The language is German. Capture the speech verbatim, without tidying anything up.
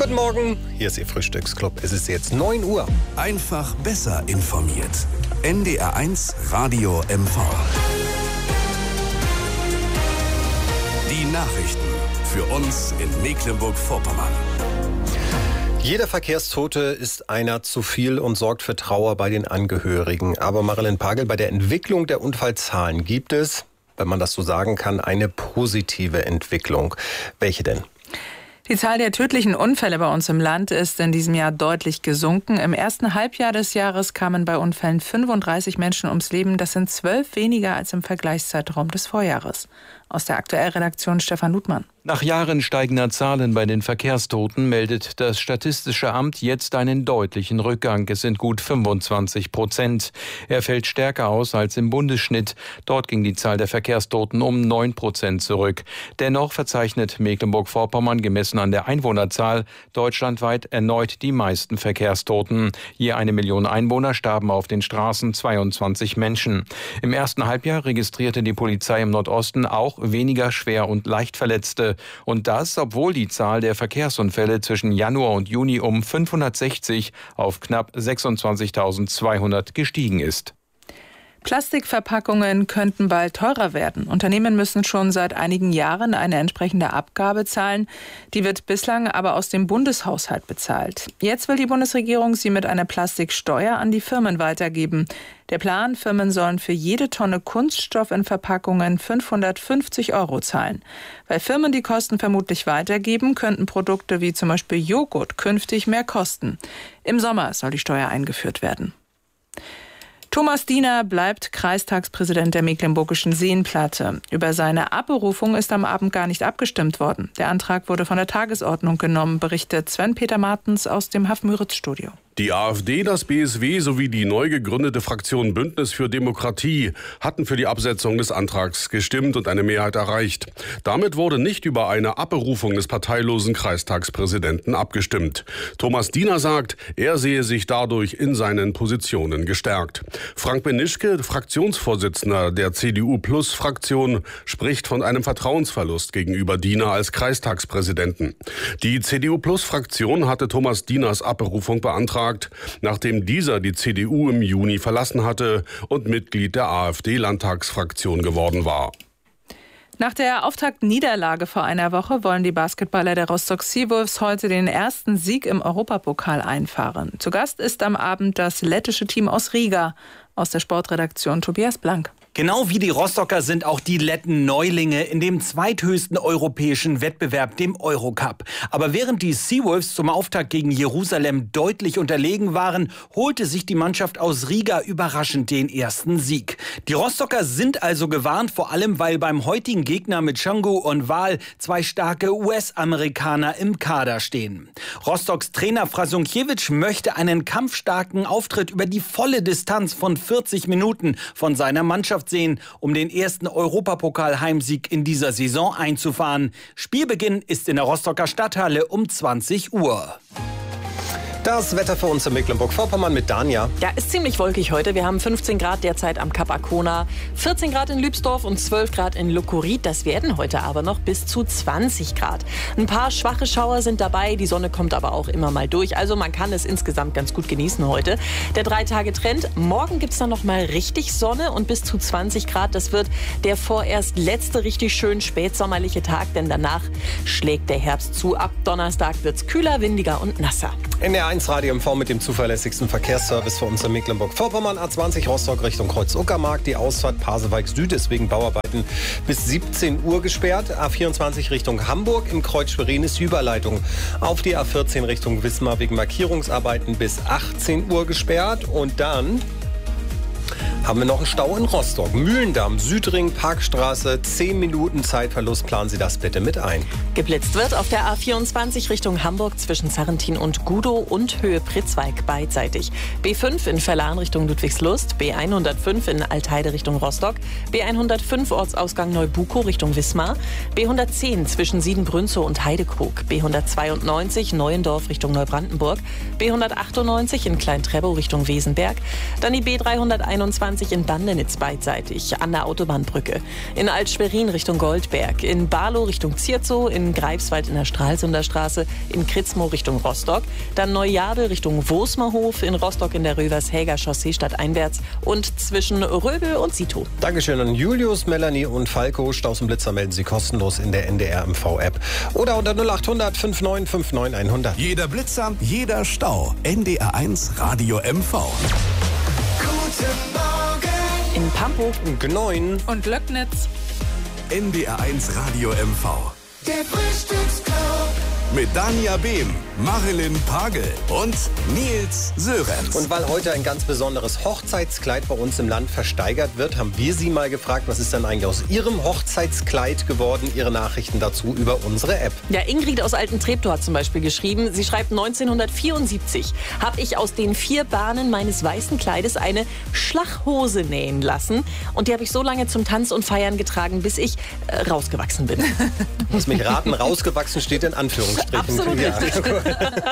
Guten Morgen, hier ist Ihr Frühstücksclub. Es ist jetzt neun Uhr. Einfach besser informiert. N D R eins Radio M V. Die Nachrichten für uns in Mecklenburg-Vorpommern. Jeder Verkehrstote ist einer zu viel und sorgt für Trauer bei den Angehörigen. Aber Marilyn Pagel, bei der Entwicklung der Unfallzahlen gibt es, wenn man das so sagen kann, eine positive Entwicklung. Welche denn? Die Zahl der tödlichen Unfälle bei uns im Land ist in diesem Jahr deutlich gesunken. Im ersten Halbjahr des Jahres kamen bei Unfällen fünfunddreißig Menschen ums Leben. Das sind zwölf weniger als im Vergleichszeitraum des Vorjahres. Aus der Aktuellredaktion Stefan Ludmann. Nach Jahren steigender Zahlen bei den Verkehrstoten meldet das Statistische Amt jetzt einen deutlichen Rückgang. Es sind gut fünfundzwanzig Prozent. Er fällt stärker aus als im Bundesschnitt. Dort ging die Zahl der Verkehrstoten um neun Prozent zurück. Dennoch verzeichnet Mecklenburg-Vorpommern gemessen an der Einwohnerzahl deutschlandweit erneut die meisten Verkehrstoten. Je eine Million Einwohner starben auf den Straßen zweiundzwanzig Menschen. Im ersten Halbjahr registrierte die Polizei im Nordosten auch weniger Schwer- und Leichtverletzte. Und das, obwohl die Zahl der Verkehrsunfälle zwischen Januar und Juni um fünfhundertsechzig auf knapp sechsundzwanzigtausendzweihundert gestiegen ist. Plastikverpackungen könnten bald teurer werden. Unternehmen müssen schon seit einigen Jahren eine entsprechende Abgabe zahlen. Die wird bislang aber aus dem Bundeshaushalt bezahlt. Jetzt will die Bundesregierung sie mit einer Plastiksteuer an die Firmen weitergeben. Der Plan: Firmen sollen für jede Tonne Kunststoff in Verpackungen fünfhundertfünfzig Euro zahlen. Weil Firmen die Kosten vermutlich weitergeben, könnten Produkte wie zum Beispiel Joghurt künftig mehr kosten. Im Sommer soll die Steuer eingeführt werden. Thomas Diener bleibt Kreistagspräsident der Mecklenburgischen Seenplatte. Über seine Abberufung ist am Abend gar nicht abgestimmt worden. Der Antrag wurde von der Tagesordnung genommen, berichtet Sven-Peter Martens aus dem Haff-Müritz-Studio. Die AfD, das B S W sowie die neu gegründete Fraktion Bündnis für Demokratie hatten für die Absetzung des Antrags gestimmt und eine Mehrheit erreicht. Damit wurde nicht über eine Abberufung des parteilosen Kreistagspräsidenten abgestimmt. Thomas Diener sagt, er sehe sich dadurch in seinen Positionen gestärkt. Frank Benischke, Fraktionsvorsitzender der C D U-Plus-Fraktion, spricht von einem Vertrauensverlust gegenüber Diener als Kreistagspräsidenten. Die C D U-Plus-Fraktion hatte Thomas Dieners Abberufung beantragt, nachdem dieser die C D U im Juni verlassen hatte und Mitglied der AfD-Landtagsfraktion geworden war. Nach der Auftaktniederlage vor einer Woche wollen die Basketballer der Rostock Seawolves heute den ersten Sieg im Europapokal einfahren. Zu Gast ist am Abend das lettische Team aus Riga. Aus der Sportredaktion Tobias Blank. Genau wie die Rostocker sind auch die Letten Neulinge in dem zweithöchsten europäischen Wettbewerb, dem Eurocup. Aber während die Seawolves zum Auftakt gegen Jerusalem deutlich unterlegen waren, holte sich die Mannschaft aus Riga überraschend den ersten Sieg. Die Rostocker sind also gewarnt, vor allem weil beim heutigen Gegner mit Canggu und Wahl zwei starke U S-Amerikaner im Kader stehen. Rostocks Trainer Frasunkiewicz möchte einen kampfstarken Auftritt über die volle Distanz von vierzig Minuten von seiner Mannschaft sehen, um den ersten Europapokal-Heimsieg in dieser Saison einzufahren. Spielbeginn ist in der Rostocker Stadthalle um zwanzig Uhr. Das Wetter für uns in Mecklenburg-Vorpommern mit Danja. Ja, ist ziemlich wolkig heute. Wir haben fünfzehn Grad derzeit am Kap Arkona, vierzehn Grad in Lübsdorf und zwölf Grad in Lukuriet. Das werden heute aber noch bis zu zwanzig Grad. Ein paar schwache Schauer sind dabei, die Sonne kommt aber auch immer mal durch. Also man kann es insgesamt ganz gut genießen heute. Der Drei-Tage-Trend, morgen gibt es dann noch mal richtig Sonne und bis zu zwanzig Grad. Das wird der vorerst letzte richtig schön spätsommerliche Tag, denn danach schlägt der Herbst zu. Ab Donnerstag wird es kühler, windiger und nasser. N D R eins Radio M V mit dem zuverlässigsten Verkehrsservice für uns in Mecklenburg-Vorpommern. A zwanzig Rostock Richtung Kreuz-Uckermark. Die Ausfahrt Pasewalk Süd ist wegen Bauarbeiten bis siebzehn Uhr gesperrt. A vierundzwanzig Richtung Hamburg. Im Kreuz Schwerin ist die Überleitung auf die A vierzehn Richtung Wismar wegen Markierungsarbeiten bis achtzehn Uhr gesperrt. Und dann haben wir noch einen Stau in Rostock. Mühlendamm, Südring, Parkstraße, zehn Minuten Zeitverlust. Planen Sie das bitte mit ein. Geblitzt wird auf der A vierundzwanzig Richtung Hamburg zwischen Sarrentin und Gudow und Höhe Pritzwalk beidseitig. B fünf in Verlan Richtung Ludwigslust, B hundertfünf in Altheide Richtung Rostock, B hundertfünf Ortsausgang Neubukow Richtung Wismar, B hundertzehn zwischen Siedenbrünzow und Heidekrug, B hundertzweiundneunzig Neuendorf Richtung Neubrandenburg, B hundertachtundneunzig in Klein-Treppow Richtung Wesenberg, dann die B dreihunderteinundzwanzig zwanzig in Bandenitz beidseitig an der Autobahnbrücke. In Alt-Schwerin Richtung Goldberg. In Barlow Richtung Zierzow. In Greifswald in der Stralsunder Straße. In Kritzmo Richtung Rostock. Dann Neujabel Richtung Wosmerhof. In Rostock in der Rövershäger Chaussee stadteinwärts. Und zwischen Röbel und Sito. Dankeschön an Julius, Melanie und Falco. Staus und Blitzer melden Sie kostenlos in der N D R M V-App. Oder unter null acht hundert fünfundneunzig neunundfünfzig hundert. Jeder Blitzer, jeder Stau. N D R eins Radio M V. Guten Morgen. In Pampo. Gneun. Und Löcknitz. N D R eins Radio M V. Der Frühstücksclub. Mit Danja Behm, Marilyn Pagel und Nils Sörenz. Und weil heute ein ganz besonderes Hochzeitskleid bei uns im Land versteigert wird, haben wir Sie mal gefragt, was ist denn eigentlich aus Ihrem Hochzeitskleid geworden? Ihre Nachrichten dazu über unsere App. Ja, Ingrid aus Alten-Treptow hat zum Beispiel geschrieben, sie schreibt, neunzehnhundertvierundsiebzig habe ich aus den vier Bahnen meines weißen Kleides eine Schlachhose nähen lassen. Und die habe ich so lange zum Tanz und Feiern getragen, bis ich äh, rausgewachsen bin. Muss mich raten, rausgewachsen steht in Anführungsstrichen. Absolut ja. richtig.